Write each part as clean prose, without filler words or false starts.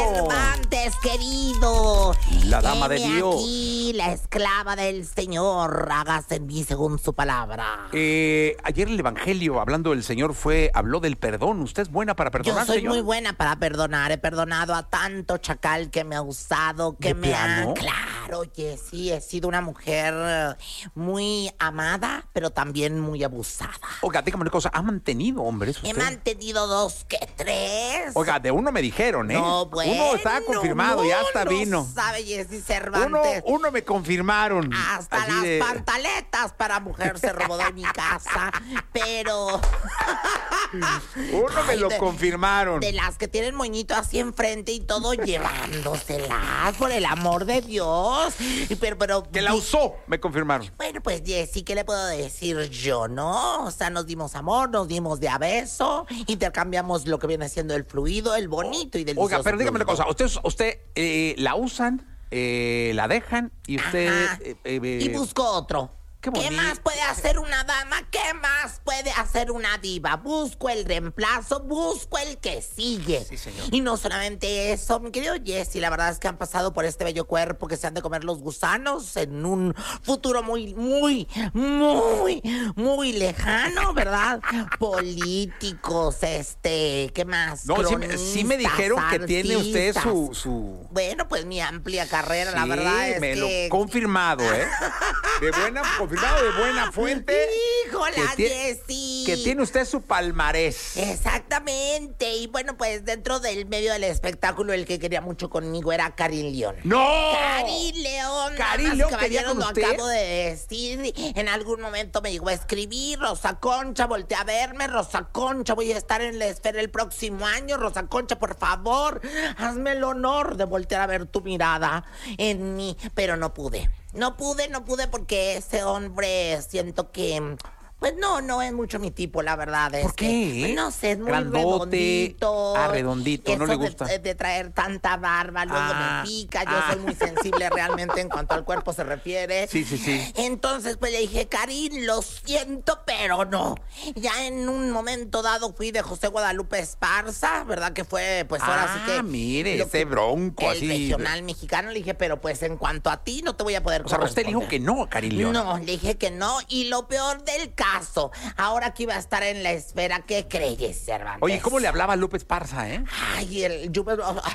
Cervantes, querido. La dama de Heme Dios. aquí, la esclava del Señor, hágase en mí según su palabra. Ayer el Evangelio, hablando del Señor, habló del perdón. ¿Usted es buena para perdonar, Yo soy señor? muy buena para perdonar. He perdonado a tanto chacal que me ha usado, que ¿De me plano? ha... Claro, oye, sí, he sido una mujer muy amada, pero también muy abusada. Oiga, dígame una cosa, ¿ha mantenido hombres usted? He mantenido 2 que 3. Oiga, de uno me dijeron, ¿eh? No, bueno. Uno estaba confirmado, ya hasta vino. Sabe Jessy Cervantes. Uno me confirmaron. Hasta Así las de- pantaletas para mujer se robó de mi casa, pero... Uno me Ay, lo confirmaron. De las que tienen moñito así enfrente y todo llevándoselas, por el amor de Dios. Pero Que la usó, me confirmaron. bueno, pues Jessy, ¿qué le puedo decir yo, no? O sea, nos dimos amor, nos dimos de a beso, intercambiamos lo que viene siendo el fluido, el bonito y delicioso. Oiga, pero dígame una fluido. cosa, usted la usan, la dejan y usted... Ajá. Y busco otro. Qué ¿Qué bonito. más puede hacer una dama? ¿Qué más puede hacer una diva? Busco el reemplazo, busco el que sigue. Sí, señor. Y no solamente eso, mi querido Jessy, la verdad es que han pasado por este bello cuerpo que se han de comer los gusanos en un futuro muy, muy, muy, muy lejano, ¿verdad? Políticos, ¿qué más? No, sí me dijeron que tiene usted artistas. su... Bueno, pues mi amplia carrera, la Sí, verdad es me que... lo confirmado, ¿eh? Confirmado de buena fuente. ¡Híjola, que Jessy! Que tiene usted su palmarés. Exactamente. Y bueno, pues dentro del medio del espectáculo, el que quería mucho conmigo era Karin León. ¡No! Karin León. ¿Karin damas, León caballeros, quería con lo usted? acabo de decir. En algún momento me llegó a escribir, Rosa Concha, voltea a verme, Rosa Concha, voy a estar en la esfera el próximo año, Rosa Concha, por favor, hazme el honor de voltear a ver tu mirada en mí, pero no pude. No pude porque ese hombre siento que... Pues no es mucho mi tipo, la verdad. ¿Por qué? No sé, es muy Grandote, redondito. redondito, no le Eso gusta. de traer tanta barba, luego me pica. Yo soy muy sensible realmente en cuanto al cuerpo se refiere. Sí. Entonces, pues le dije, Karin, lo siento, pero no. Ya en un momento dado fui de José Guadalupe Esparza, ¿verdad? Que fue, pues ahora sí que... mire, lo ese que- bronco el así. regional mexicano. Le dije, pero pues en cuanto a ti, no te voy a poder O sea, usted dijo corresponder. que no, Karin León. No, le dije que no. Y lo peor del caso, ahora que iba a estar en la esfera, ¿qué crees, Cervantes? Oye, ¿cómo le hablaba a López Parza, eh? Ay, yo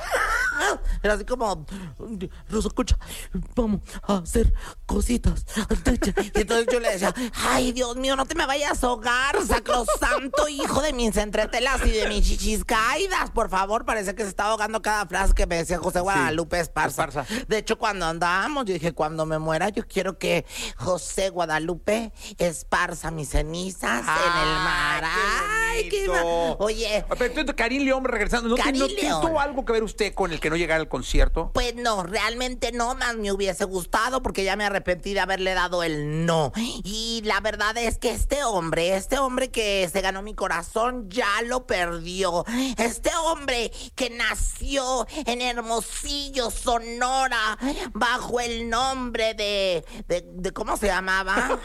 era así como, Rosa Concha, vamos a hacer cositas. Y entonces yo le decía, ay, Dios mío, no te me vayas a ahogar, sacrosanto hijo de mis entretelas y de mis chichis caídas, por favor. Parece que se estaba ahogando cada frase que me decía José Guadalupe Esparza. Esparza. De hecho, cuando andábamos, yo dije, cuando me muera, yo quiero que José Guadalupe esparza mis cenizas en el mar. Ay, qué bonito. Oye, Pero entonces, Karin León, regresando, Karin ¿no León. tuvo algo que ver usted con el que no llegara al concierto? pues no, realmente no, más me hubiese gustado porque ya me arrepentí de haberle dado el no. Y la verdad es que este hombre que se ganó mi corazón ya lo perdió. Este hombre que nació en Hermosillo, Sonora, bajo el nombre de ¿cómo se llamaba?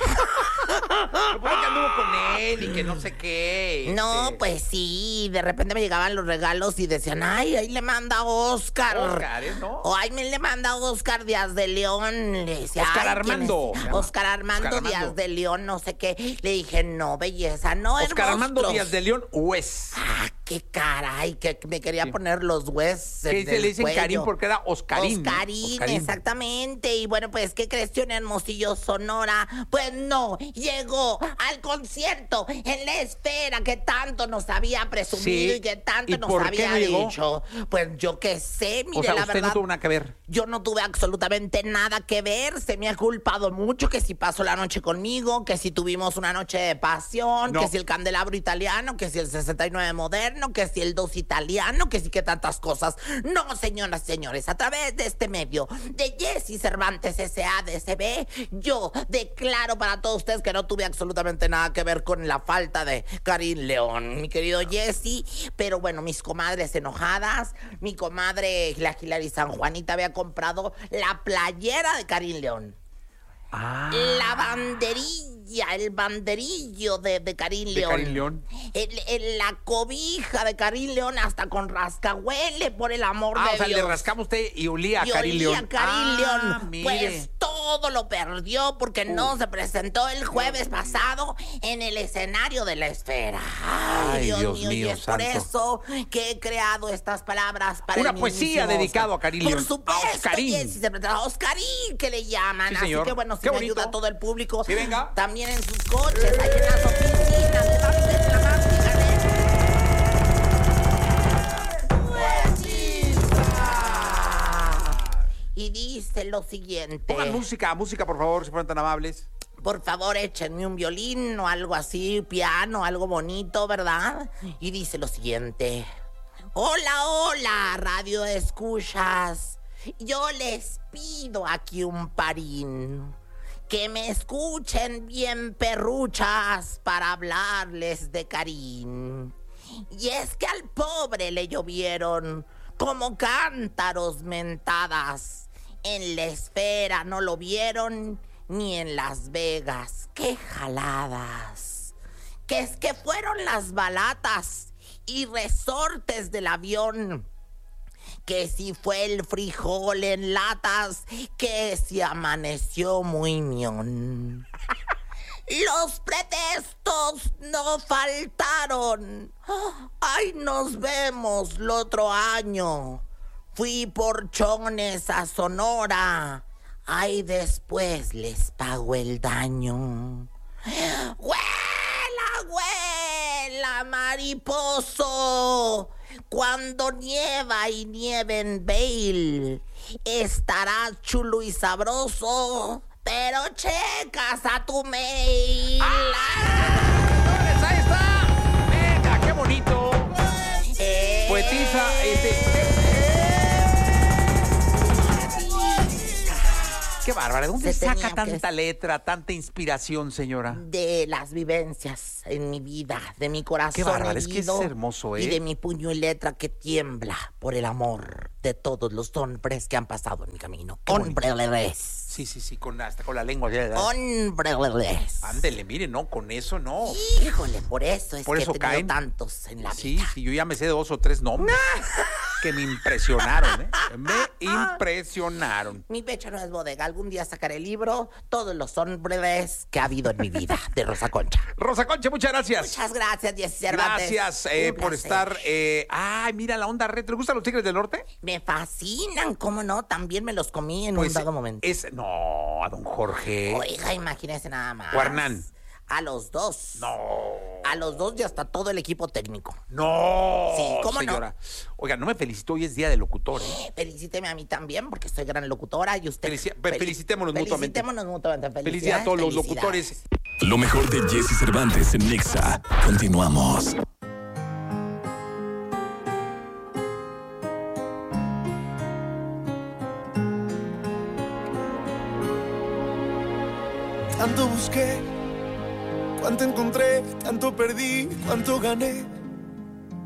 Supongo que anduvo con él y que no sé qué. No, pues sí, de repente me llegaban los regalos y decían, ay, ahí le manda Oscar. Oscar, ¿eh? ¿No? O ay, me le manda Oscar Díaz de León. Le decía, Oscar ay, ¿quién Armando. es? Oscar Armando Oscar Díaz Armando. de León, no sé qué. Le dije, no, belleza, no, Oscar Armando hermosos. Díaz de León, Hues. Ah, qué caray, que me quería poner los huesos. Que se le dicen Karim porque era Oscarín. ¿no? Oscarín, Oscarín. exactamente. Y bueno, pues, ¿qué creció en Hermosillo, Sonora? Pues no, llegó al concierto en la esfera que tanto nos había presumido Sí. y que tanto ¿Y nos por qué había no llegó? dicho. Pues yo qué sé, mire, O sea, la usted verdad. no tuvo nada que ver. Yo no tuve absolutamente nada que ver, se me ha culpado mucho que si pasó la noche conmigo, que si tuvimos una noche de pasión, No. que si el candelabro italiano, que si el 69 moderno, que si el 2 italiano, que si que tantas cosas. No, señoras y señores, a través de este medio de Jessy Cervantes SADCB, yo declaro para todos ustedes que no tuve absolutamente nada que ver con la falta de Karin León, mi querido Jessy, pero bueno, mis comadres enojadas, mi comadre la Hilary San Juanita había comprado la playera de Karin León. La banderilla, el banderillo de Karim ¿De León. Karim León? La cobija de Karim León hasta con rascahuele, por el amor de O sea, Dios. le rascaba usted y olía a Karim olía León. a Karim León. Mire. Pues todo lo perdió porque no se presentó el jueves pasado en el escenario de la esfera. Ay, Dios mío, y es por santo. eso que he creado estas palabras para Una el poesía mismísimo dedicado Oscar. a Karim León. Por supuesto, A Oscarín. Jessy, se presenta a Oscarín, que le llaman. Sí, Así señor. que bueno, si Qué me bonito. ayuda todo el público. Sí, venga. También en sus coches, ahí en las oficinas, levanten la mano, díganle. Y dice lo siguiente. Pongan música, por favor, si fueran tan amables. Por favor, échenme un violín o algo así, piano, algo bonito, ¿verdad? Y dice lo siguiente. Hola, hola, radio escuchas. Yo les pido aquí un parín. Que me escuchen bien perruchas para hablarles de Karim. Y es que al pobre le llovieron como cántaros mentadas. En la esfera no lo vieron ni en Las Vegas. ¡Qué jaladas! Que es que fueron las balatas y resortes del avión. Que si fue el frijol en latas, que si amaneció muy mión. Los pretextos no faltaron. Ay, nos vemos el otro año. Fui por chones a Sonora. Ay, después les pago el daño. ¡Huela, huela, mariposo! Cuando nieva y nieve en Vail, estará chulo y sabroso, pero checas a tu mail. Señores, ahí está. Venga, qué bonito. Poetisa, Qué bárbara. ¿De dónde Se saca tenía que- tanta letra, tanta inspiración, señora? De las vivencias en mi vida, de mi corazón Qué bárbaro, es que es herido hermoso, ¿eh? y de mi puño y letra que tiembla por el amor de todos los hombres que han pasado en mi camino. Qué bonito. Hombres. Sí, hasta con la lengua. Hombres. Ándele, mire, no, con eso no. Híjole, por eso es Por que eso he tenido caen. tantos en la Sí, vida. sí, yo ya me sé 2 o 3 nombres que me impresionaron, ¿eh? Me impresionaron. Mi pecho no es bodega. Algún día sacaré el libro Todos los hombres que ha habido en mi vida, de Rosa Concha. Rosa Concha, muchas gracias. Muchas gracias, Jessy Cervantes. Gracias Un por placer. estar. Ay, mira la onda retro. ¿Te gustan los Tigres del Norte? Me fascinan, ¿cómo no? También me los comí en un dado momento. No, a don Jorge. Oiga, imagínese nada más. O a Hernán. A los dos. No. A los dos y hasta todo el equipo técnico. No. Sí, ¿cómo no? señora. Oiga, no me felicitó, hoy es día del locutor, ¿eh? Felicíteme a mí también, porque soy gran locutora y usted... Felicitémonos mutuamente. Felicitémonos mutuamente. Felicidades a todos los Felicidades. locutores. Lo mejor de Jessy Cervantes en Nexa. Continuamos. Tanto busqué, cuánto encontré, tanto perdí, cuánto gané.